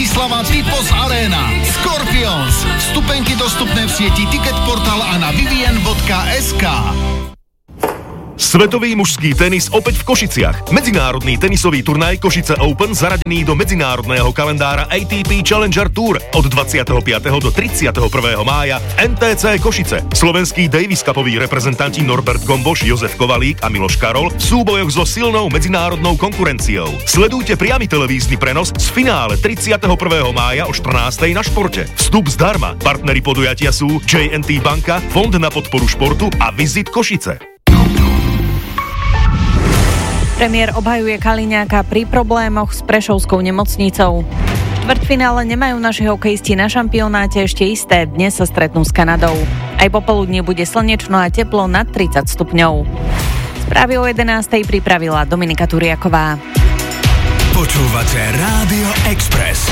Bratislava Typos Arena. Scorpions. Vstupenky dostupné v sieti Ticketportal a na vivien.sk. Svetový mužský tenis opäť v Košiciach. Medzinárodný tenisový turnaj Košice Open zaradený do medzinárodného kalendára ATP Challenger Tour od 25. do 31. mája NTC Košice. Slovenskí Davis Cupoví reprezentanti Norbert Gomboš, Jozef Kovalík a Miloš Karol v súbojoch so silnou medzinárodnou konkurenciou. Sledujte priamy televízny prenos z finále 31. mája o 14. na Športe. Vstup zdarma. Partneri podujatia sú J&T Banka, Fond na podporu športu a Visit Košice. Premiér obhajuje Kaliňáka pri problémoch s prešovskou nemocnicou. V štvrťfinále nemajú naši hokejisti na šampionáte ešte isté. Dnes sa stretnú s Kanadou. Aj popoludní bude slnečno a teplo nad 30 stupňov. Správy o 11:00 pripravila Dominika Turiaková. Počúvate Rádio Express.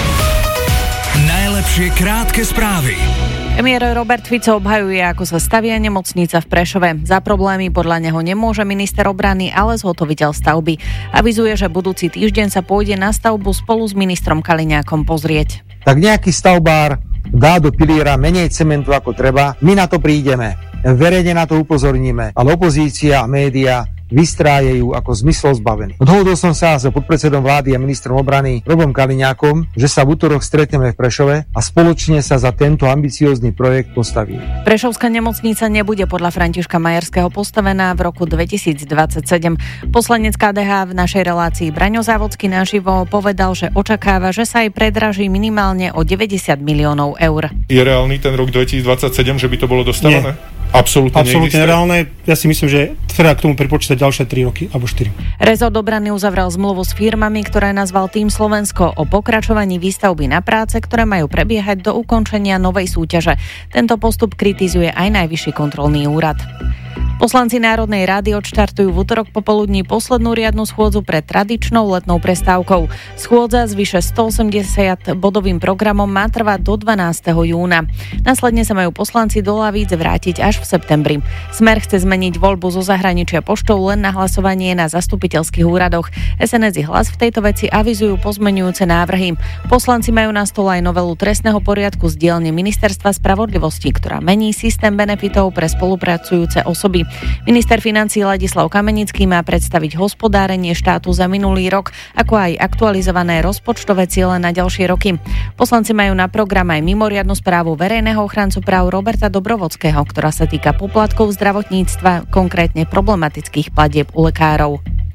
Najlepšie krátke správy. Premiér Robert Fico obhajuje, ako sa stavia nemocnica v Prešove. Za problémy podľa neho nemôže minister obrany, ale zhotoviteľ stavby. Avizuje, že budúci týždeň sa pôjde na stavbu spolu s ministrom Kaliňákom pozrieť. Tak nejaký stavbár dá do piliera menej cementu ako treba, my na to prídeme. Verejne na to upozorníme, ale opozícia a médiá vystrájajú ako zmyslov zbavený. Dohodol som sa s podpredsedom vlády a ministrom obrany Robom Kaliňákom, že sa v utorok stretneme v Prešove a spoločne sa za tento ambiciózny projekt postavíme. Prešovská nemocnica nebude podľa Františka Majerského postavená v roku 2027. Poslanec KDH v našej relácii Braňo Závodský naživo povedal, že očakáva, že sa aj predraží minimálne o 90 miliónov eur. Je reálny ten rok 2027, že by to bolo dostávané? Nie. Absolútne nereálne. Ja si myslím, že treba k tomu pripočítať ďalšie 3 roky alebo 4. Rezort obrany uzavrel zmluvu s firmami, ktoré nazval Tým Slovensko o pokračovaní výstavby na práce, ktoré majú prebiehať do ukončenia novej súťaže. Tento postup kritizuje aj Najvyšší kontrolný úrad. Poslanci Národnej rady odštartujú v utorok popoludní poslednú riadnu schôdzu pred tradičnou letnou prestávkou. Schôdza s vyše 180-bodovým programom má trvať do 12. júna. Následne sa majú poslanci do lavíc vrátiť až v septembri. Smer chce zmeniť voľbu zo zahraničia poštou len na hlasovanie na zastupiteľských úradoch. SNS i Hlas v tejto veci avizujú pozmeňujúce návrhy. Poslanci majú na stole aj novelu trestného poriadku z dielne Ministerstva spravodlivosti, ktorá mení systém benefitov pre spolupracujúce osoby. Minister financií Ladislav Kamenický má predstaviť hospodárenie štátu za minulý rok, ako aj aktualizované rozpočtové ciele na ďalšie roky. Poslanci majú na program aj mimoriadnu správu verejného ochrancu práv Roberta Dobrovodského, ktorá sa týka poplatkov zdravotníctva, konkrétne problematických platieb u lekárov.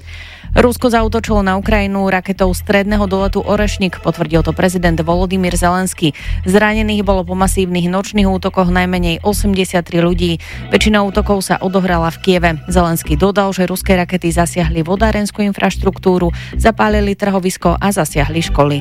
Rusko zaútočilo na Ukrajinu raketou stredného doletu Orešnik, potvrdil to prezident Volodymyr Zelenský. Zranených bolo po masívnych nočných útokoch najmenej 83 ľudí. Väčšina útokov sa odohrala v Kieve. Zelenský dodal, že ruské rakety zasiahli vodárenskú infraštruktúru, zapálili trhovisko a zasiahli školy.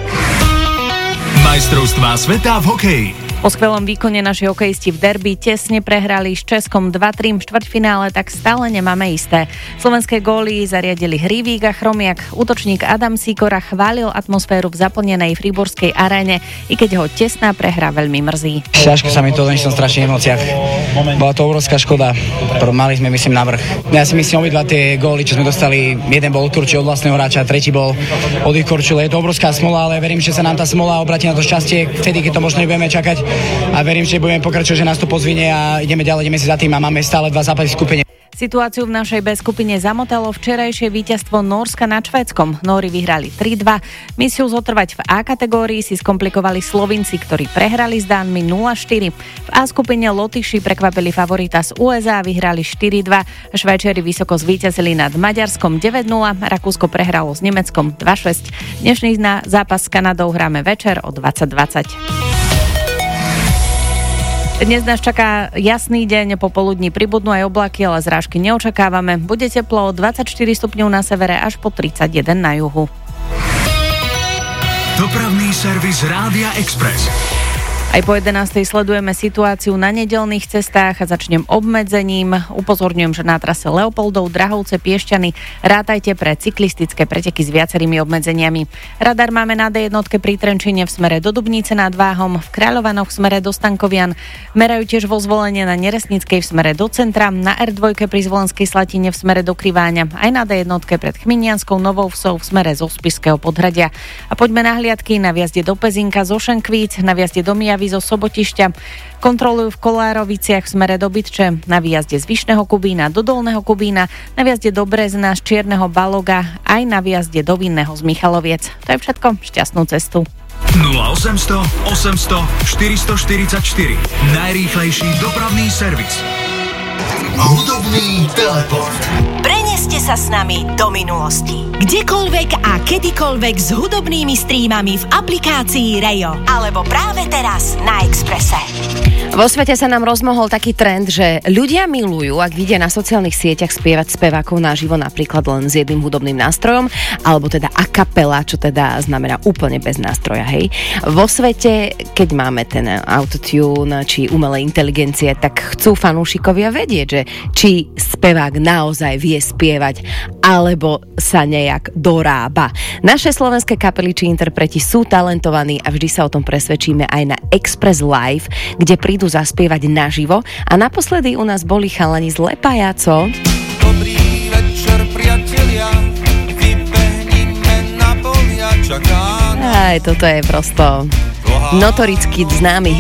Majstrovstvá sveta v hokeji. Po skvelom výkone naši hokejisti v derby tesne prehrali s Českom 2-3 v štvrťfinále, tak stále nemáme isté. Slovenské góly zariadili Hrivík a Chromiak. Útočník Adam Sikora chválil atmosféru v zaplnenej Friborskej aréne, i keď ho tesná prehra veľmi mrzí. Ťažko sa mi to, len som strašne v emóciách. Bola to obrovská škoda. Mali sme, myslím, navrch. Ja si myslím, obidva tie góly, čo sme dostali, jeden bol odkorčil od vlastného hráča, tretí bol od ich korčule. Je to obrovská smola, ale verím, že sa nám tá smola obratí na to šťastie, vtedy, keď to možno nebudeme čakať. A verím, že budeme pokračovať, že nás to pozvinie a ideme ďalej, ideme si za tým a máme stále 2 zápasy v skupine. Situáciu v našej B skupine zamotalo včerajšie víťazstvo Nórska nad Švédskom. Nóri vyhrali 3-2. Misiu zotrvať v A kategórii si skomplikovali Slovinci, ktorí prehrali s Dánmi 0-4. V A skupine Lotyši prekvapili favorita z USA, vyhrali 4-2. Švéčeri vysoko zvíťazili nad Maďarskom 9-0. Rakúsko prehralo s Nemeckom 2-6. Dnešný zápas s Kanadou hráme večer o 20:20. Dnes nás čaká jasný deň, popoludní pribudnú aj oblaky, ale zrážky neočakávame. Bude teplo od 24 stupňov na severe až po 31 na juhu. Dopravný servis Rádia Express. Aj po 11. sledujeme situáciu na nedeľných cestách a začnem obmedzením. Upozorňujem, že na trase Leopoldov, Drahovce, Piešťany rátajte pre cyklistické preteky s viacerými obmedzeniami. Radar máme na D1 pri Trenčine v smere do Dubnice nad Váhom, v Kráľovanoch v smere do Stankovian. Merajú tiež vo Zvolenie na Neresnickej v smere do centra, na R2 pri Zvolenskej Slatine v smere do Kriváňa, aj na D1 pred Chminianskou Novou Vsou v smere zo Spišského Podhradia. A poďme na hliadky na vjazde do Pezinka zo Šenkvíc, na vjazde do Mijavy zo Sobotišťa. Kontrolujú v Kolároviciach v smere do Bytče, na výjazde z Vyšného Kubína do Dolného Kubína, na výjazde do Brezna z Čierneho Baloga, aj na výjazde do Vinného z Michaloviec. To je všetko, šťastnú cestu. 0800 800 444. Najrýchlejší dopravný servis. Hudobný teleport. Preneste sa s nami do minulosti. Kdekoľvek a kedykoľvek s hudobnými streamami v aplikácii Rejo. Alebo práve teraz na Expresse. Vo svete sa nám rozmohol taký trend, že ľudia milujú, ak vidia na sociálnych sieťach spievať spevákov naživo, napríklad len s jedným hudobným nástrojom, alebo teda a cappella, čo teda znamená úplne bez nástroja, hej. Vo svete, keď máme ten autotune či umelé inteligencie, tak chcú fanúšikovia vedieť, že či spevák naozaj vie spievať, alebo sa nejak dorába. Naše slovenské kapely či interpreti sú talentovaní a vždy sa o tom presvedčíme aj na Express Live, kde prídu zaspievať naživo a naposledy u nás boli chalani z Lepajaco. Dobrý večer, priatelia, vybehnime na polia, čaká. Aj toto je prosto notoricky známy